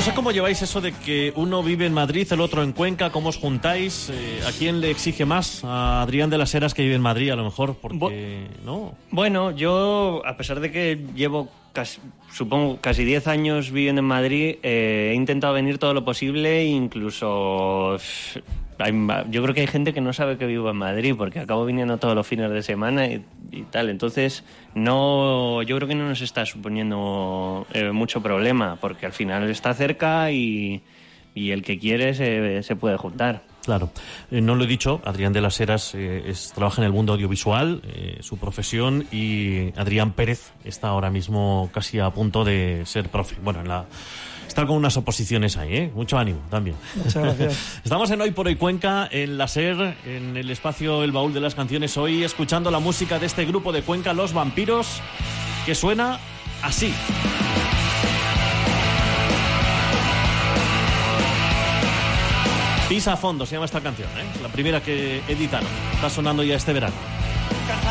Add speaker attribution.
Speaker 1: sé cómo lleváis eso de que uno vive en Madrid, el otro en Cuenca, cómo os juntáis, ¿a quién le exige más? A Adrián de las Heras, que vive en Madrid, a lo mejor, porque ¿no?
Speaker 2: Bueno, yo, a pesar de que llevo casi 10 años viviendo en Madrid, he intentado venir todo lo posible, incluso yo creo que hay gente que no sabe que vivo en Madrid, porque acabo viniendo todos los fines de semana y tal. Entonces, yo creo que no nos está suponiendo mucho problema, porque al final está cerca y el que quiere se puede juntar.
Speaker 1: Claro, no lo he dicho, Adrián de las Heras trabaja en el mundo audiovisual, su profesión, y Adrián Pérez está ahora mismo casi a punto de ser profe. Bueno, está con unas oposiciones ahí, mucho ánimo también.
Speaker 3: Muchas gracias.
Speaker 1: Estamos en Hoy por Hoy Cuenca, en la SER, en el espacio El Baúl de las Canciones, hoy escuchando la música de este grupo de Cuenca, Los Vampiros, que suena así. Pisa a fondo se llama esta canción, la primera que editaron. Está sonando ya este verano.